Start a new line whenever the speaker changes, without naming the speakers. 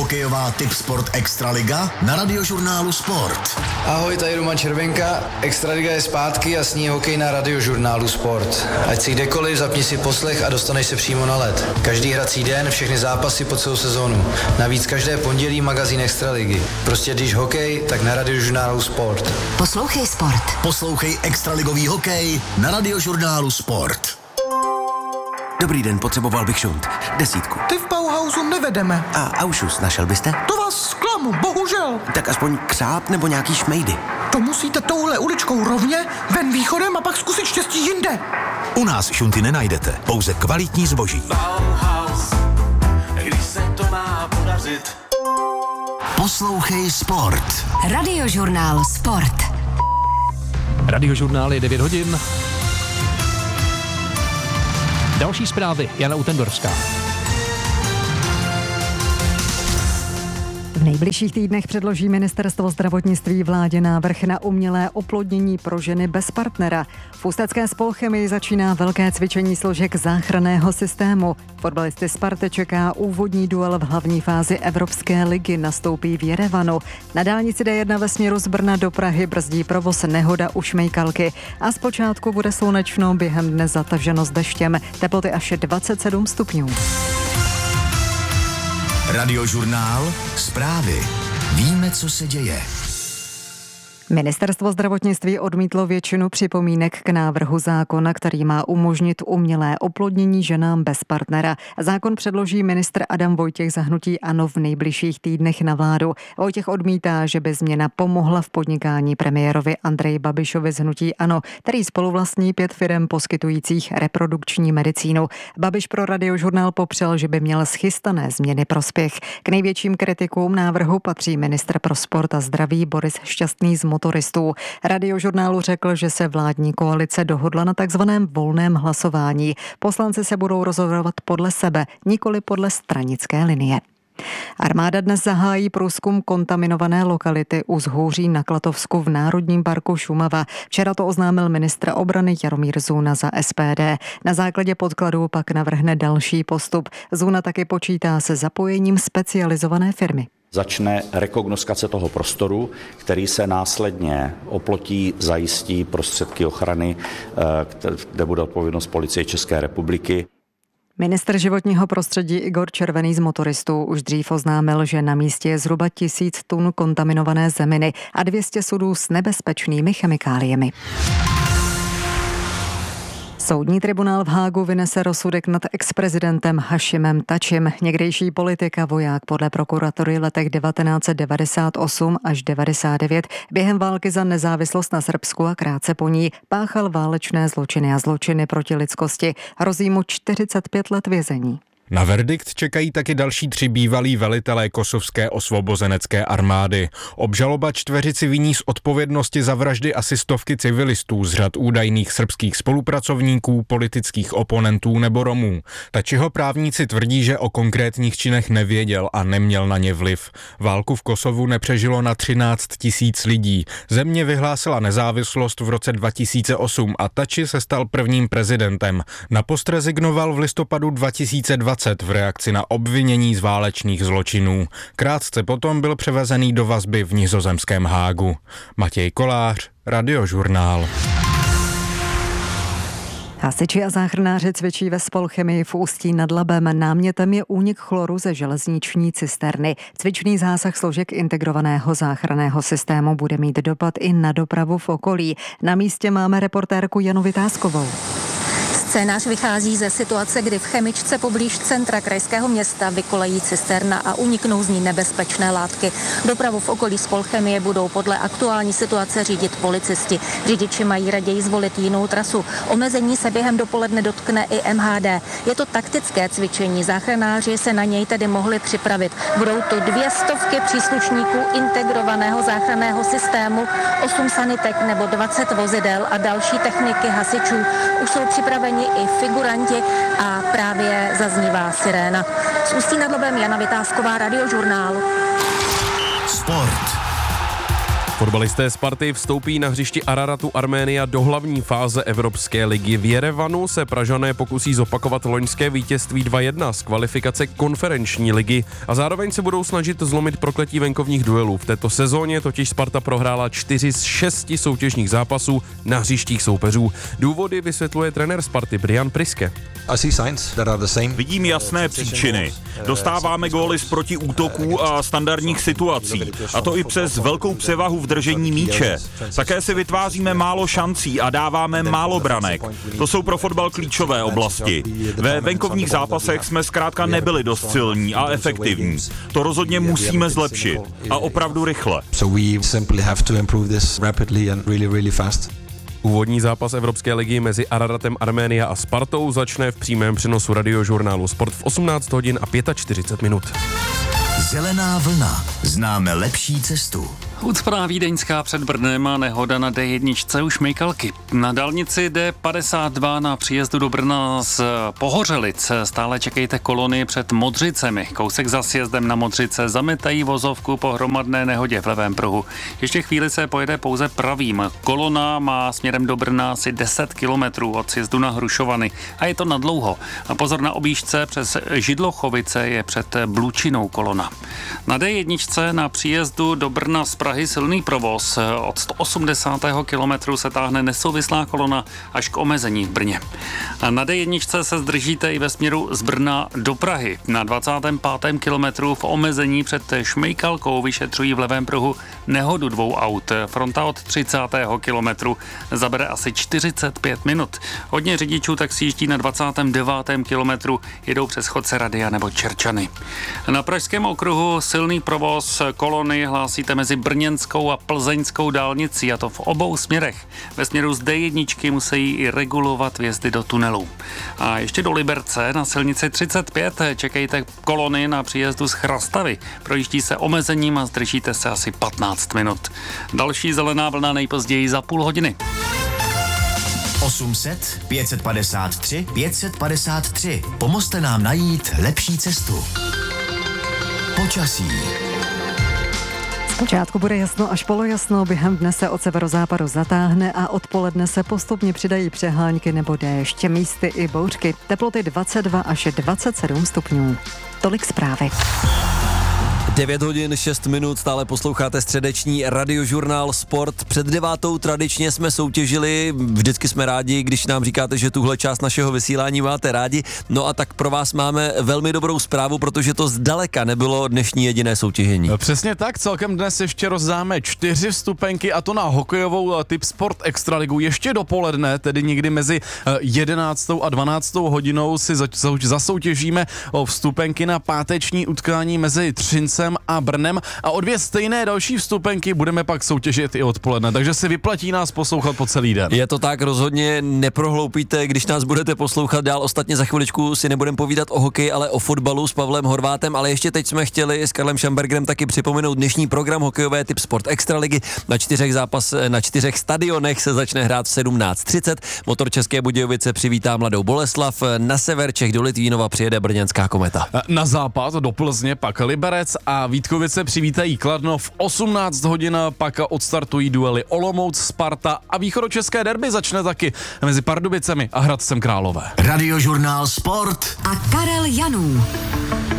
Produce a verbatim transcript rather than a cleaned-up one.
hokejová Tipsport Extraliga na Radiožurnálu Sport.
Ahoj, tady Roman Červenka. Extraliga je zpátky a s ní hokej na Radiožurnálu Sport. Ať si kdekoliv, zapni si poslech a dostaneš se přímo na led. Každý hrací den, všechny zápasy po celou sezónu. Navíc každé pondělí magazín Extraligy. Prostě když hokej, tak na Radiožurnálu Sport.
Poslouchej Sport. Poslouchej extraligový hokej na Radiožurnálu Sport.
Dobrý den, potřeboval bych šunt. Desítku.
Ty v Bauhausu nevedeme.
A Aušus našel byste?
To vás zklamu, bohužel.
Tak aspoň křáp nebo nějaký šmejdy.
To musíte touhle uličkou rovně, ven východem a pak zkusit štěstí jinde.
U nás šunty nenajdete, pouze kvalitní zboží.
Bauhaus, když se to má podařit.
Poslouchej Sport.
Radiožurnál Sport.
Radiožurnál je devět hodin. Další zprávy, Jana Utendorská.
V nejbližších týdnech předloží ministerstvo zdravotnictví vládě návrh na umělé oplodnění pro ženy bez partnera. V ústecké Spolchemii začíná velké cvičení složek záchranného systému. Fotbalisty Sparty čeká úvodní duel v hlavní fázi Evropské ligy, nastoupí v Jerevanu. Na dálnici D jedna ve směru z Brna do Prahy brzdí provoz nehoda u Šmejkalky. A zpočátku bude slunečno, během dne zatavženo s deštěm. Teploty až dvacet sedm stupňů.
Radiožurnál Zprávy. Víme, co se děje.
Ministerstvo zdravotnictví odmítlo většinu připomínek k návrhu zákona, který má umožnit umělé oplodnění ženám bez partnera. Zákon předloží ministr Adam Vojtěch za hnutí ANO v nejbližších týdnech na vládu. Vojtěch odmítá, že by změna pomohla v podnikání premiérovi Andreji Babišovi z hnutí ANO, který spoluvlastní pět firem poskytujících reprodukční medicínu. Babiš pro Radiožurnál popřel, že by měl schystané změny prospěch. K největším kritikům návrhu patří ministr pro sport a zdraví Boris Šťastný z motoristů. Radiožurnálu řekl, že se vládní koalice dohodla na takzvaném volném hlasování. Poslanci se budou rozhodovat podle sebe, nikoli podle stranické linie. Armáda dnes zahájí průzkum kontaminované lokality u Zhůří na Klatovsku v Národním parku Šumava. Včera to oznámil ministr obrany Jaromír Zůna za S P D. Na základě podkladů pak navrhne další postup. Zůna taky počítá se zapojením specializované firmy.
Začne rekognoskace toho prostoru, který se následně oplotí, zajistí prostředky ochrany, kde bude odpovědnost Policie České republiky.
Ministr životního prostředí Igor Červený z motoristů už dřív oznámil, že na místě je zhruba tisíc tun kontaminované zeminy a dvě stě sudů s nebezpečnými chemikáliemi. Soudní tribunál v Hágu vynese rozsudek nad exprezidentem Hašimem Tačim. Někdejší politik a voják podle prokuratury v letech devatenáct set devadesát osm až devadesát devět během války za nezávislost na Srbsku a krátce po ní páchal válečné zločiny a zločiny proti lidskosti. Hrozí mu čtyřicet pět let vězení.
Na verdikt čekají taky další tři bývalí velitelé kosovské osvobozenecké armády. Obžaloba čtveřici viní z odpovědnosti za vraždy asi stovky civilistů z řad údajných srbských spolupracovníků, politických oponentů nebo Romů. Tačiho právníci tvrdí, že o konkrétních činech nevěděl a neměl na ně vliv. Válku v Kosovu nepřežilo na třináct tisíc lidí. Země vyhlásila nezávislost v roce dva tisíce osm a Tači se stal prvním prezidentem. Na post rezignoval v listopadu dva tisíce dvacet v reakci na obvinění z válečných zločinů. Krátce potom byl převezený do vazby v nizozemském Hágu. Matěj Kolář, Radiožurnál.
Hasiči a záchranáři cvičí ve Spolchemii v Ústí nad Labem. Námětem je únik chloru ze železniční cisterny. Cvičný zásah složek integrovaného záchranného systému bude mít dopad i na dopravu v okolí. Na místě máme reportérku Janu Vytázkovou.
Scénář vychází ze situace, kdy v chemičce poblíž centra krajského města vykolejí cisterna a uniknou z ní nebezpečné látky. Dopravu v okolí Spolchemie budou podle aktuální situace řídit policisti. Řidiči mají raději zvolit jinou trasu. Omezení se během dopoledne dotkne i M H D. Je to taktické cvičení, záchranáři se na něj tedy mohli připravit. Budou to dvě stovky příslušníků integrovaného záchranného systému, osm sanitek nebo dvacet vozidel a další techniky hasičů. Už jsou připraveni i figuranti a právě zaznívá siréna. Z Ústí nad Labem Jana Vytázková, Radiožurnál.
Sport.
Fotbalisté Sparty vstoupí na hřišti Araratu Arménia do hlavní fáze Evropské ligy. V Jerevanu se Pražané pokusí zopakovat loňské vítězství dva jedna z kvalifikace konferenční ligy a zároveň se budou snažit zlomit prokletí venkovních duelů. V této sezóně totiž Sparta prohrála čtyři z šesti soutěžních zápasů na hřištích soupeřů. Důvody vysvětluje trenér Sparty Brian Priske.
Vidím jasné příčiny. Dostáváme góly z protiútoků a standardních situací. A to i přes velkou převahu v držení míče. Také si vytváříme málo šancí a dáváme málo branek. To jsou pro fotbal klíčové oblasti. Ve venkovních zápasech jsme zkrátka nebyli dost silní a efektivní. To rozhodně musíme zlepšit. A opravdu rychle.
Úvodní zápas Evropské ligy mezi Araratem Arménia a Spartou začne v přímém přenosu Radiožurnálu Sport v osmnáct hodin a čtyřicet pět minut.
Zelená vlna. Známe lepší cestu.
Ucpaná vídeňská před Brnem a nehoda na D jedna u Šmejkalky. Na dálnici D padesát dva na příjezdu do Brna z Pohořelic stále čekejte kolony před Modřicemi. Kousek za sjezdem na Modřice zametají vozovku po hromadné nehodě v levém pruhu. Ještě chvíli se pojede pouze pravým. Kolona má směrem do Brna asi deset kilometrů od sjezdu na Hrušovany a je to nadlouho. A pozor na objížďce přes Židlochovice je před Blučinou kolona. Na D jedna na příjezdu do Brna z Prahy silný provoz. Od sto osmdesátého kilometru se táhne nesouvislá kolona až k omezení v Brně. A na D jedna se zdržíte i ve směru z Brna do Prahy. Na dvacátém pátém kilometru v omezení před Šmejkalkou vyšetřují v levém pruhu nehodu dvou aut. Fronta od třicátého kilometru zabere asi čtyřicet pět minut. Hodně řidičů tak sjíždí na dvacátém devátém kilometru, jedou přes Chodce Radia nebo Čerčany. Na pražském okruhu silný provoz kolony hlásíte mezi brněnskou a plzeňskou dálnicí, a to v obou směrech. Ve směru z D jedna musí i regulovat vjezdy do tunelů. A ještě do Liberce na silnici třicet pět čekejte kolony na příjezdu z Chrastavy. Projíždí se omezením a zdržíte se asi patnáct minut. Další zelená vlna nejpozději za půl hodiny.
osm set, pět set padesát tři, pět set padesát tři. Pomozte nám najít lepší cestu. Počasí.
Zpočátku bude jasno až polojasno, během dne se od severozápadu zatáhne a odpoledne se postupně přidají přehánky nebo déšť, místy i bouřky. Teploty dvacet dva až dvacet sedm stupňů. Tolik zprávy.
devět hodin šest minut, stále posloucháte středeční Radiožurnál Sport. Před devátou tradičně jsme soutěžili, vždycky jsme rádi, když nám říkáte, že tuhle část našeho vysílání máte rádi. No a tak pro vás máme velmi dobrou zprávu, protože to zdaleka nebylo dnešní jediné soutěžení.
Přesně tak, celkem dnes ještě rozdáme čtyři vstupenky, a to na hokejovou Tip Sport Extraligu. Ještě dopoledne, tedy někdy mezi jedenáctou a dvanáctou hodinou si zasoutěžíme o vstupenky na páteční utkání mezi Třincem a Brnem a o dvě stejné další vstupenky budeme pak soutěžit i odpoledne, takže si vyplatí nás poslouchat po celý den.
Je to tak, rozhodně neprohloupíte, když nás budete poslouchat dál. Ostatně za chviličku si nebudeme povídat o hokeji, ale o fotbalu s Pavlem Horvátem, ale ještě teď jsme chtěli s Karlem Šambergerem taky připomenout dnešní program hokejové Tip Sport Extraligy. Na čtyřech zápas, na čtyřech stadionech se začne hrát v sedmnáct třicet. Motor České Budějovice přivítá Mladou Boleslav, na sever Čech do Litvínova přijede brněnská Kometa.
Na západ do Plzně pak Liberec a Vítkovice přivítají Kladno. V osmnáct hodin pak odstartují duely Olomouc, Sparta a východočeské derby začne taky mezi Pardubicemi a Hradcem Králové.
Radiožurnál Sport
a Karel Janů.